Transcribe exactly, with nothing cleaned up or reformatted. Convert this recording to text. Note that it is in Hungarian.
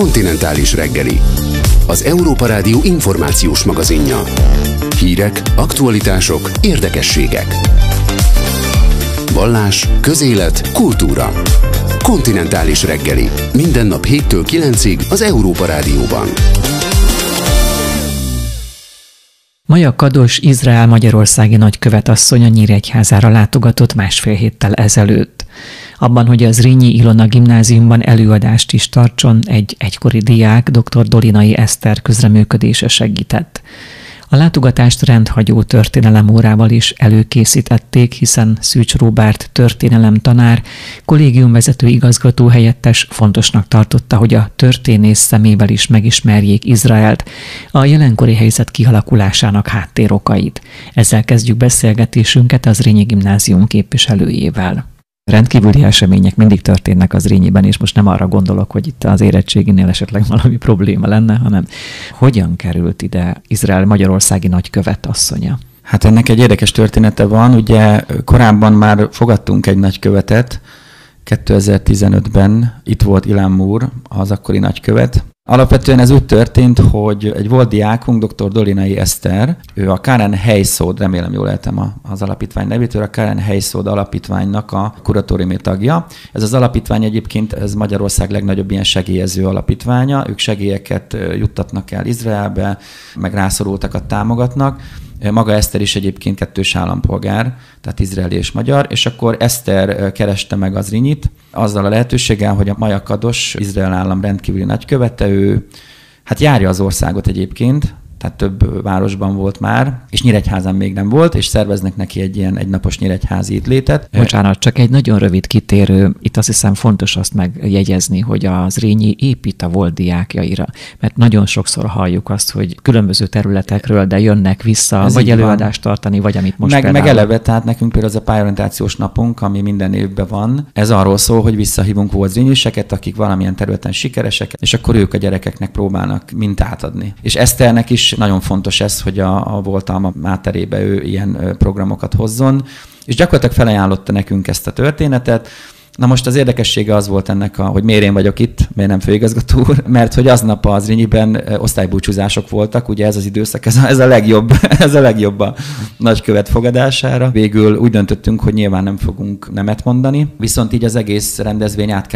Kontinentális reggeli. Az Európa Rádió információs magazinja. Hírek, aktualitások, érdekességek. Vallás, közélet, kultúra. Kontinentális reggeli. Minden nap héttől kilencig az Európa Rádióban. Maja Kados Izrael magyarországi nagykövetasszony a Nyíregyházára látogatott másfél héttel ezelőtt. Abban, hogy az Zrínyi Ilona gimnáziumban előadást is tartson, egy egykori diák, dr. Dolinai Eszter közreműködése segített. A látogatást rendhagyó történelemórával is előkészítették, hiszen Szűcs Róbert történelem tanár, kollégiumvezető igazgató helyettes fontosnak tartotta, hogy a történész szemével is megismerjék Izraelt, a jelenkori helyzet kialakulásának háttérokait. Ezzel kezdjük beszélgetésünket az Zrínyi Gimnázium képviselőjével. Rendkívüli események mindig történnek az Zrínyiben, és most nem arra gondolok, hogy itt az érettséginél esetleg valami probléma lenne, hanem hogyan került ide Izrael magyarországi nagykövet asszonya? Hát ennek egy érdekes története van. Ugye korábban már fogadtunk egy nagykövetet, kétezer-tizenötben itt volt Ilan Mur, az akkori nagykövet. Alapvetően ez úgy történt, hogy egy volt diákunk, dr. Dolinai Eszter, ő a Karen Helyszód, remélem jól ejtem az alapítvány nevét, ő a Karen Helyszód alapítványnak a kuratóriumi tagja. Ez az alapítvány egyébként, ez Magyarország legnagyobb ilyen segélyező alapítványa, ők segélyeket juttatnak el Izraelbe, meg rászorultakat támogatnak. Maga Eszter is egyébként kettős állampolgár, tehát izraeli és magyar, és akkor Eszter kereste meg az Zrinyit azzal a lehetőséggel, hogy a Maja Kados, Izrael állam rendkívüli nagykövete, ő hát járja az országot egyébként, tehát több városban volt már, és Nyíregyházán még nem volt, és szerveznek neki egy ilyen egynapos nyíregyházi itt létet. Bocsánat, csak egy nagyon rövid kitérő, itt azt hiszem fontos azt megjegyezni, hogy a Zrínyi épít a volt diákjaira, mert nagyon sokszor halljuk azt, hogy különböző területekről, de jönnek vissza, ez vagy előadást van. tartani, vagy amit most meg, például... Meg eleve, tehát nekünk például az a pályorientációs napunk, ami minden évben van, ez arról szól, hogy visszahívunk volt zrínyieseket, akik valamilyen területen sikeresek, és akkor ők a gyerekeknek próbálnak mintát adni. És Eszternek is nagyon fontos ez, hogy a, a volt alma máterébe ő ilyen programokat hozzon, és gyakorlatilag felajánlotta nekünk ezt a történetet. Na most az érdekessége az volt ennek, a, hogy miért én vagyok itt, miért nem főigazgató úr, mert hogy aznap az Zrínyiben osztálybúcsúzások voltak, ugye ez az időszak, ez a, ez a legjobb, ez a legjobb a nagykövet fogadására. Végül úgy döntöttünk, hogy nyilván nem fogunk nemet mondani, viszont így az egész rendezvény át